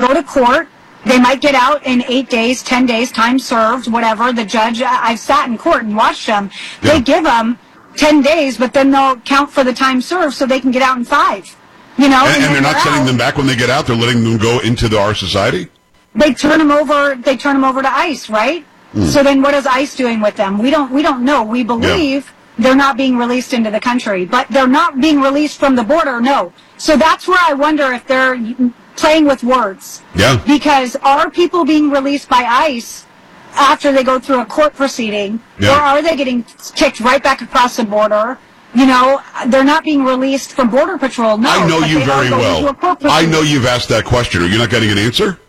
go to court. They might get out in 8 days, 10 days, time served, whatever. The judge, I've sat in court and watched them. Yeah. They give them 10 days, but then they'll count for the time served so they can get out in 5. You know, and they're not sending them back when they get out. They're letting them go into our society. They turn them over. They turn them over to ICE, right? So then, what is ICE doing with them? We don't know. We believe they're not being released into the country, but they're not being released from the border. No. So that's where I wonder if they're playing with words. Yeah. Because are people being released by ICE after they go through a court proceeding, or are they getting kicked right back across the border? You know, they're not being released from Border Patrol. No, I know you very well. I know you've asked that question. Are you not getting an answer?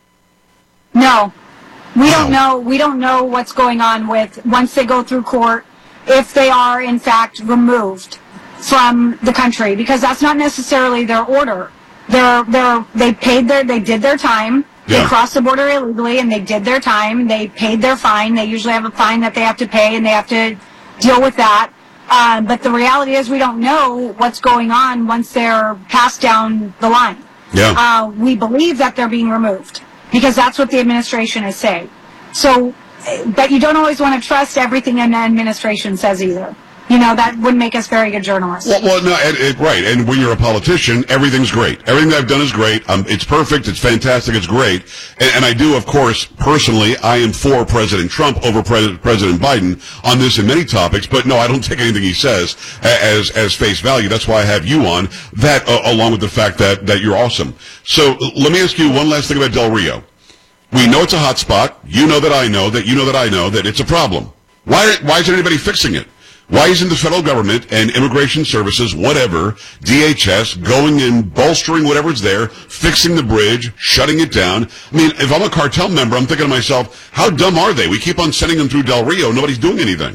No. We don't know. We don't know what's going on with, once they go through court, if they are in fact removed from the country, because that's not necessarily their order. They did their time. They crossed the border illegally and they did their time. They paid their fine. They usually have a fine that they have to pay and they have to deal with that. But the reality is we don't know what's going on once they're passed down the line. Yeah. We believe that they're being removed because that's what the administration is saying. So, but you don't always want to trust everything an administration says either. You know, that wouldn't make us very good journalists. Well, no, right. And when you're a politician, everything's great. Everything that I've done is great. It's perfect. It's fantastic. It's great. And I do, of course, personally, I am for President Trump over President Biden on this and many topics. But no, I don't take anything he says as face value. That's why I have you on that, along with the fact that you're awesome. So let me ask you one last thing about Del Rio. We know it's a hot spot. You know that I know that you know that I know that it's a problem. Why isn't anybody fixing it? Why isn't the federal government and immigration services, whatever, DHS, going and bolstering whatever's there, fixing the bridge, shutting it down? I mean, if I'm a cartel member, I'm thinking to myself, how dumb are they? We keep on sending them through Del Rio. Nobody's doing anything.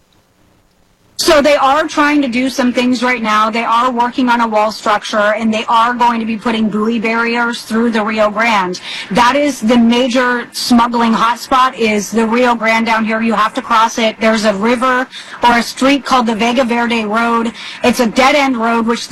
So they are trying to do some things right now. They are working on a wall structure, and they are going to be putting buoy barriers through the Rio Grande. That is the major smuggling hotspot, is the Rio Grande down here. You have to cross it. There's a river or a street called the Vega Verde Road. It's a dead-end road, which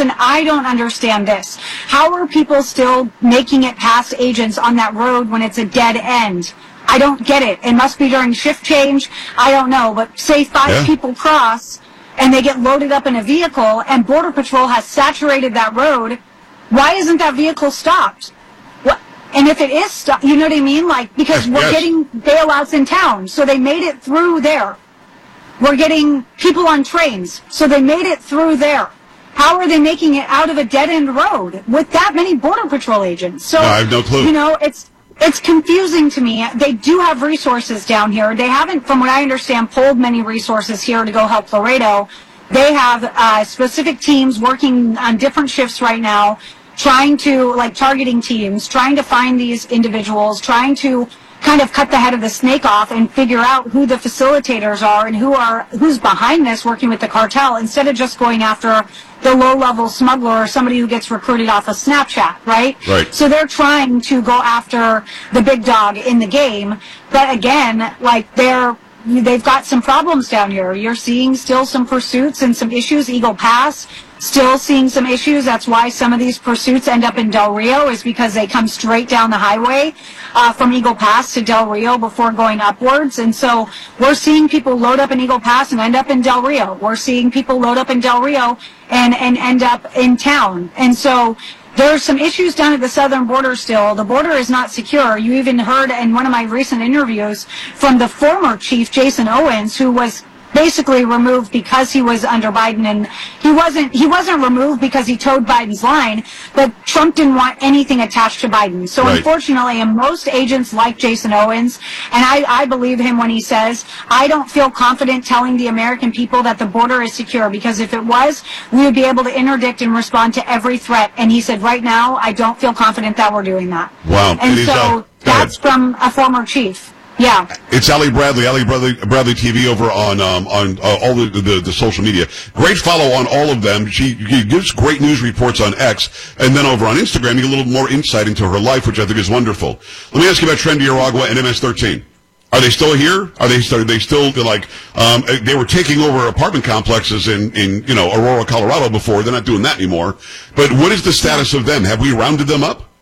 I don't understand this. How are people still making it past agents on that road when it's a dead end? I don't get it. It must be during shift change. I don't know. But say 5 people cross and they get loaded up in a vehicle and Border Patrol has saturated that road, why isn't that vehicle stopped? What? And if it is stopped, you know what I mean? Like, because we're getting bailouts in town, so they made it through there. We're getting people on trains, so they made it through there. How are they making it out of a dead-end road with that many Border Patrol agents? So, I have no clue. You know, it's confusing to me. They do have resources down here. They haven't, from what I understand, pulled many resources here to go help Laredo. They have specific teams working on different shifts right now, trying to, like targeting teams, trying to find these individuals, trying to kind of cut the head of the snake off and figure out who the facilitators are and who's behind this, working with the cartel, instead of just going after the low-level smuggler or somebody who gets recruited off of Snapchat, right? Right. So they're trying to go after the big dog in the game, but again, like they've got some problems down here. You're seeing still some pursuits and some issues. Eagle Pass, still seeing some issues. That's why some of these pursuits end up in Del Rio, is because they come straight down the highway from Eagle Pass to Del Rio before going upwards. And so we're seeing people load up in Eagle Pass and end up in Del Rio. We're seeing people load up in Del Rio and end up in town. And so there's some issues down at the southern border still. The border is not secure. You even heard in one of my recent interviews from the former chief, Jason Owens, who was basically removed because he was under Biden, and he wasn't removed because he towed Biden's line, but Trump didn't want anything attached to Biden. So unfortunately, and most agents like Jason Owens, and I believe him when he says, I don't feel confident telling the American people that the border is secure, because if it was, we would be able to interdict and respond to every threat. And he said, right now, I don't feel confident that we're doing that. Wow. And so that's from a former chief. Yeah. It's Ali Bradley Bradley TV over on all the social media. Great follow on all of them. She gives great news reports on X, and then over on Instagram, you get a little more insight into her life, which I think is wonderful. Let me ask you about Trendy Aragua and MS-13. Are they still here? Are they still like, they were taking over apartment complexes in Aurora, Colorado before. They're not doing that anymore. But what is the status of them? Have we rounded them up?